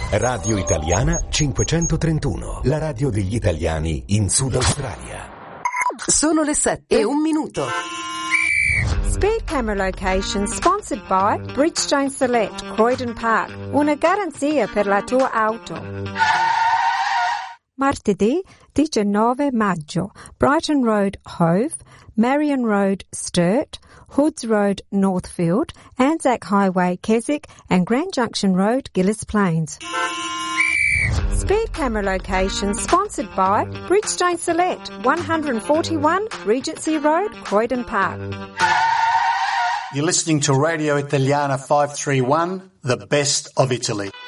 Radio Italiana 531, la radio degli italiani in Sud Australia. Sono le 7:01. Speed Camera Location sponsored by Bridgestone Select, Croydon Park. Una garanzia per la tua auto. Martedì 19 maggio, Brighton Road Hove, Marion Road Sturt, Hoods Road Northfield, Anzac Highway Keswick and Grand Junction Road Gillis Plains. Speed Camera Location sponsored by Bridgestone Select, 141 Regency Road, Croydon Park. You're listening to Radio Italiana 531, the best of Italy.